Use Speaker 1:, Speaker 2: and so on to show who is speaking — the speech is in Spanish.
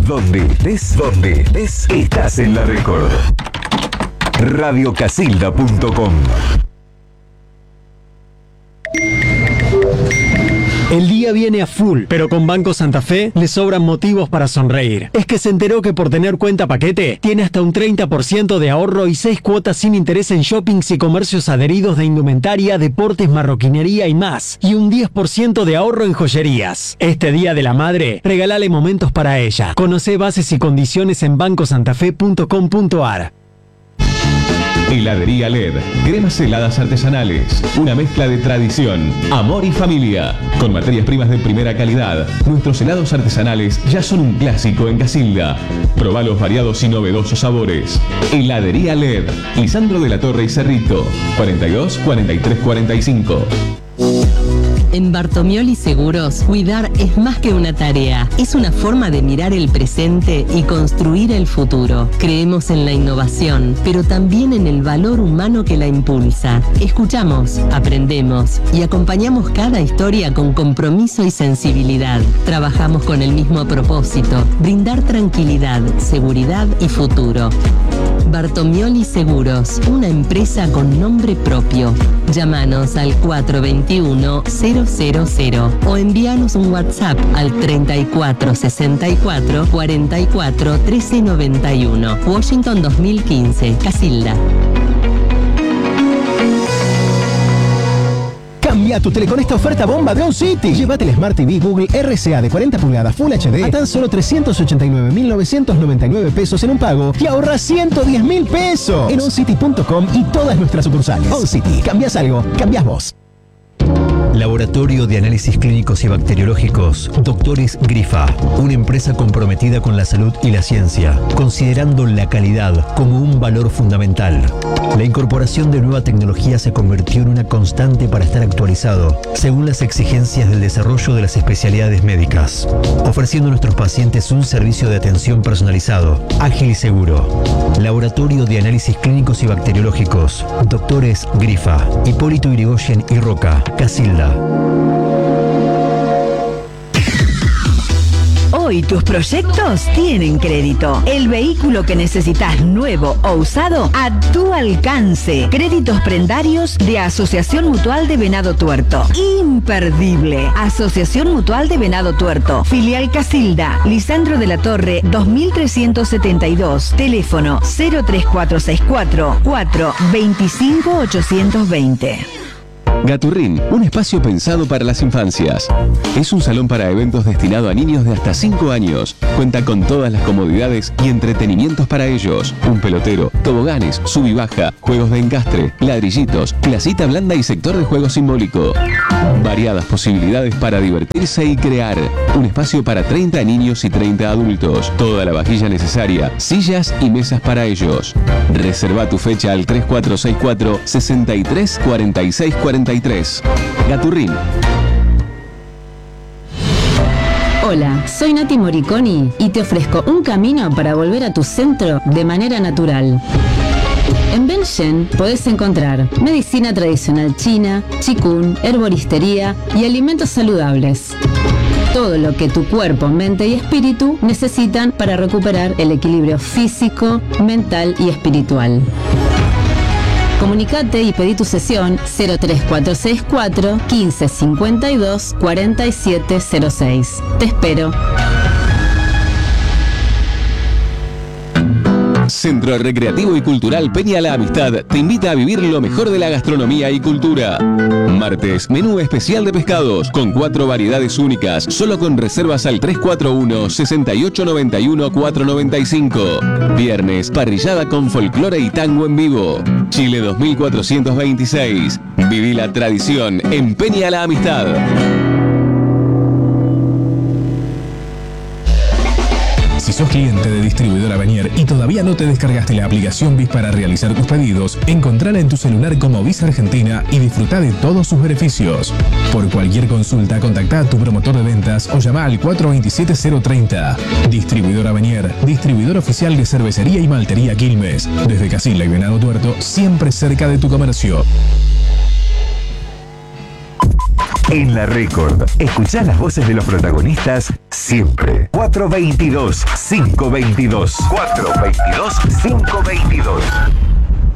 Speaker 1: Donde estés, estás en La Record. Radiocasilda.com.
Speaker 2: El día viene a full, pero con Banco Santa Fe le sobran motivos para sonreír. Es que se enteró que por tener cuenta paquete, tiene hasta un 30% de ahorro y 6 cuotas sin interés en shoppings y comercios adheridos de indumentaria, deportes, marroquinería y más. Y un 10% de ahorro en joyerías. Este Día de la Madre, regálale momentos para ella. Conoce bases y condiciones en bancosantafe.com.ar.
Speaker 3: Heladería LED, cremas heladas artesanales, una mezcla de tradición, amor y familia. Con materias primas de primera calidad, nuestros helados artesanales ya son un clásico en Casilda. Probá los variados y novedosos sabores. Heladería LED, Lisandro de la Torre y Cerrito, 42 43 45.
Speaker 4: En Bartomioli Seguros, cuidar es más que una tarea, es una forma de mirar el presente y construir el futuro. Creemos en la innovación, pero también en el valor humano que la impulsa. Escuchamos, aprendemos y acompañamos cada historia con compromiso y sensibilidad. Trabajamos con el mismo propósito, brindar tranquilidad, seguridad y futuro. Bartomioli Seguros, una empresa con nombre propio. Llámanos al 421-000 o envíanos un WhatsApp al 3464 44 13 91. Washington 2015, Casilda.
Speaker 5: Cambia tu tele con esta oferta bomba de OnCity. Llévate el Smart TV Google RCA de 40 pulgadas Full HD a tan solo 389.999 pesos en un pago y ahorra 110.000 pesos en oncity.com y todas nuestras sucursales. OnCity, cambias algo, cambias vos.
Speaker 6: Laboratorio de Análisis Clínicos y Bacteriológicos, Doctores Grifa, una empresa comprometida con la salud y la ciencia, considerando la calidad como un valor fundamental. La incorporación de nueva tecnología se convirtió en una constante para estar actualizado, según las exigencias del desarrollo de las especialidades médicas, ofreciendo a nuestros pacientes un servicio de atención personalizado, ágil y seguro. Laboratorio de Análisis Clínicos y Bacteriológicos, Doctores Grifa, Hipólito Yrigoyen y Roca, Casilda.
Speaker 7: Hoy tus proyectos tienen crédito. El vehículo que necesitas nuevo o usado a tu alcance. Créditos prendarios de Asociación Mutual de Venado Tuerto. Imperdible. Asociación Mutual de Venado Tuerto. Filial Casilda. Lisandro de la Torre 2372. Teléfono 03464 425 820.
Speaker 3: Gaturrín, un espacio pensado para las infancias. Es un salón para eventos destinado a niños de hasta 5 años. Cuenta con todas las comodidades y entretenimientos para ellos. Un pelotero, toboganes, sub y baja, juegos de encastre, ladrillitos, clasita blanda y sector de juego simbólico. Variadas posibilidades para divertirse y crear. Un espacio para 30 niños y 30 adultos. Toda la vajilla necesaria, sillas y mesas para ellos. Reserva tu fecha al 3464 63 46 43. Gaturrín.
Speaker 8: Hola, soy Nati Moriconi y te ofrezco un camino para volver a tu centro de manera natural. En Benshen podés encontrar medicina tradicional china, chikun, herboristería y alimentos saludables. Todo lo que tu cuerpo, mente y espíritu necesitan para recuperar el equilibrio físico, mental y espiritual. Comunicate y pedí tu sesión 03464 1552 4706. Te espero.
Speaker 3: Centro Recreativo y Cultural Peña La Amistad te invita a vivir lo mejor de la gastronomía y cultura. Martes, menú especial de pescados con 4 variedades únicas, solo con reservas al 341-6891-495. Viernes, parrillada con folclore y tango en vivo. Chile 2426. Viví la tradición en Peña La Amistad.
Speaker 9: Si sos cliente de Distribuidora Venier y todavía no te descargaste la aplicación BIS para realizar tus pedidos, encontrala en tu celular como BIS Argentina y disfruta de todos sus beneficios. Por cualquier consulta, contacta a tu promotor de ventas o llama al 427-030. Distribuidora Venier, distribuidor oficial de cervecería y maltería Quilmes. Desde Casilda y Venado Tuerto, siempre cerca de tu comercio.
Speaker 1: en la Record. Escuchá las voces de los protagonistas siempre. 422-522. 422-522.